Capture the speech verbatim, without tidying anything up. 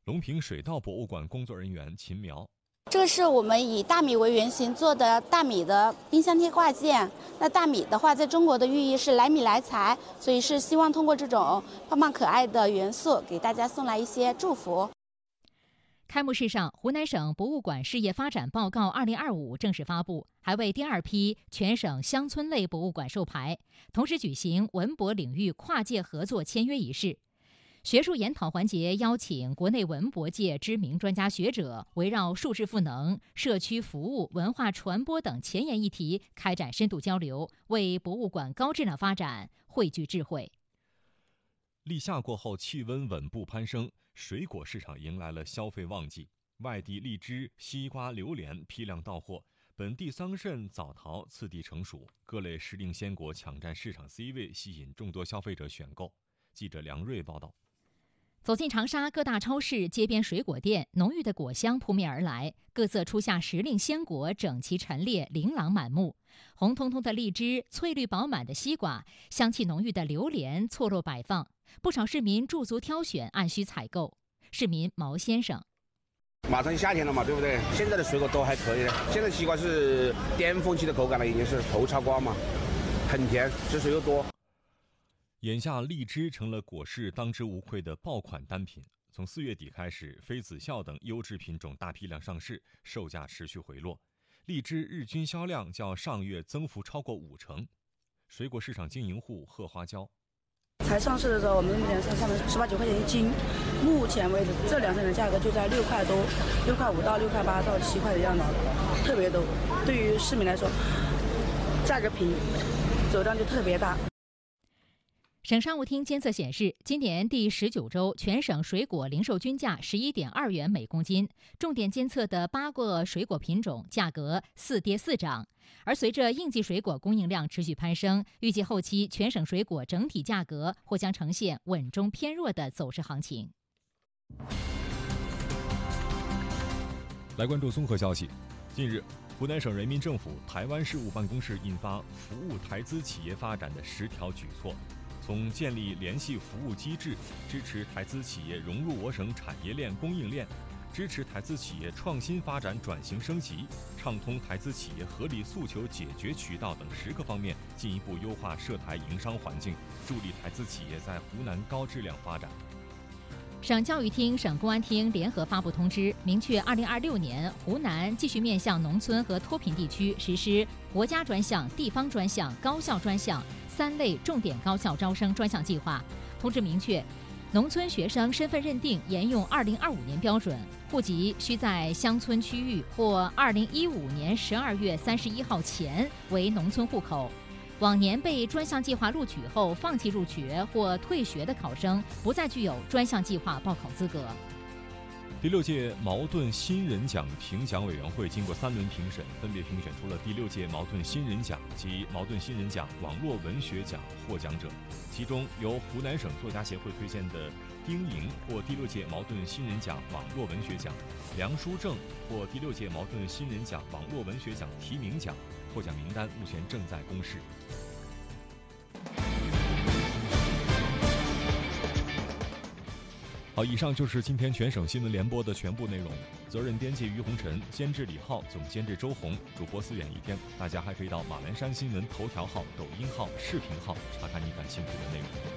隆平水稻博物馆工作人员秦苗。 这个是我们以大米为原型做的大米的冰箱贴挂件。那大米的话，在中国的寓意是来米来财，所以是希望通过这种胖胖可爱的元素，给大家送来一些祝福。 开幕式上，湖南省博物馆事业发展报告二零二五正式发布，还为第二批全省乡村类博物馆授牌，同时举行文博领域跨界合作签约仪式。学术研讨环节邀请国内文博界知名专家学者，围绕数字赋能、社区服务、文化传播等前沿议题开展深度交流，为博物馆高质量发展汇聚智慧。 立夏过后，气温稳步攀升，水果市场迎来了消费旺季，外地荔枝、西瓜、榴莲批量到货，本地桑葚、枣桃次第成熟，各类时令鲜果抢占市场 C 位，吸引众多消费者选购。记者梁瑞报道。 走进长沙各大超市、街边水果店，浓郁的果香扑面而来，各色初夏时令鲜果整齐陈列，琳琅满目。红彤彤的荔枝，翠绿饱满的西瓜，香气浓郁的榴莲错落摆放，不少市民驻足挑选，按需采购。市民毛先生： 马上夏天了嘛，对不对？现在的水果都还可以，现在西瓜是巅峰期的口感了，已经是头插瓜嘛，很甜，汁水又多。 眼下荔枝成了果市当之无愧的爆款单品。从四月底开始，妃子笑等优质品种大批量上市，售价持续回落，荔枝日均销量较上月增幅超过五成。水果市场经营户贺花椒： 才上市的时候，我们目前是上的十八九块钱一斤，目前为止这两天的价格就在六块多，六块五到六块八到七块的样子，特别多。对于市民来说，价格平，走量就特别大。 省商务厅监测显示，今年第十九周全省水果零售均价十一点二元每公斤，重点监测的八个水果品种价格四跌四涨。而随着应季水果供应量持续攀升，预计后期全省水果整体价格或将呈现稳中偏弱的走势行情。 来关注综合消息。近日，湖南省人民政府台湾事务办公室印发服务台资企业发展的十条举措。从建立联系服务机制，支持台资企业融入我省产业链供应链，支持台资企业创新发展转型升级，畅通台资企业合理诉求解决渠道等十个方面，进一步优化涉台营商环境，助力台资企业在湖南高质量发展。 省教育厅、省公安厅联合发布通知，明确二零二六年湖南继续面向农村和脱贫地区实施国家专项、地方专项、高校专项三类重点高校招生专项计划。通知明确，农村学生身份认定沿用二零二五年标准，户籍需在乡村区域或二零一五年十二月三十一号前为农村户口。往年被专项计划录取后放弃入学或退学的考生，不再具有专项计划报考资格。 第六届茅盾新人奖评奖委员会经过三轮评审，分别评选出了第六届茅盾新人奖及茅盾新人奖网络文学奖获奖者。其中，由湖南省作家协会推荐的丁莹获第六届茅盾新人奖网络文学奖，梁书正获第六届茅盾新人奖网络文学奖提名奖。获奖名单目前正在公示。好，以上就是今天全省新闻联播的全部内容。责任编辑于红尘，监制李浩，总监制周红，主播思远一天。大家还可以到马栏山新闻头条号、抖音号、视频号查看你感兴趣的内容。